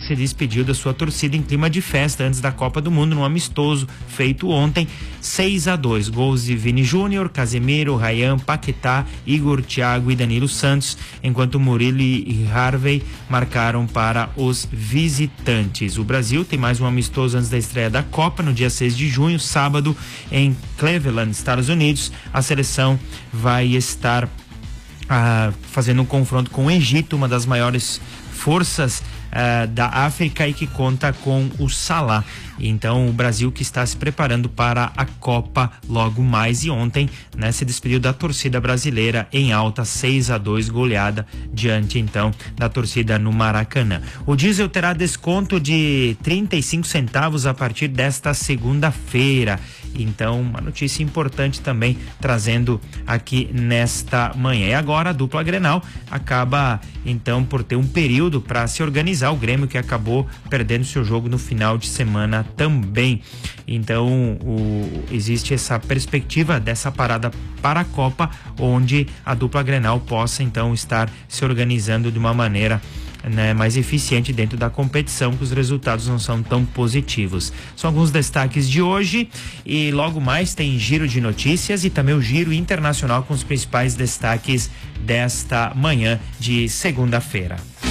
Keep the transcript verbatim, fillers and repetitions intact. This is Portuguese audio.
se despediu da sua torcida em clima de festa antes da Copa do Mundo, num amistoso feito ontem, seis a dois. Gols de Vini Júnior, Casemiro, Ryan, Paquetá, Igor, Thiago e Danilo Santos, enquanto Murilo e Harvey marcaram para os visitantes. O Brasil tem mais um amistoso antes da estreia da Copa, no dia seis de junho, sábado, em Cleveland, Estados Unidos. A seleção vai estar ah, fazendo um confronto com o Egito, uma das maiores forças Uh, da África, e que conta com o Salah. Então o Brasil que está se preparando para a Copa logo mais, e ontem, né, se despediu da torcida brasileira em alta, seis a dois, goleada diante então da torcida no Maracanã. O diesel terá desconto de trinta e cinco centavos a partir desta segunda-feira. Então, uma notícia importante também trazendo aqui nesta manhã. E agora a dupla Grenal acaba então por ter um período para se organizar. O Grêmio que acabou perdendo seu jogo no final de semana também. Então, o, existe essa perspectiva dessa parada para a Copa, onde a dupla Grenal possa então estar se organizando de uma maneira, né, mais eficiente dentro da competição, que os resultados não são tão positivos. São alguns destaques de hoje, e logo mais tem giro de notícias e também o giro internacional com os principais destaques desta manhã de segunda-feira.